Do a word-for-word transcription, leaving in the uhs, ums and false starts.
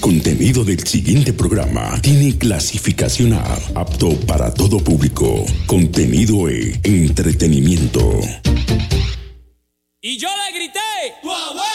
contenido del siguiente programa tiene clasificación A, apto para todo público. Contenido E, entretenimiento. Y yo le grité, ¡Huawei!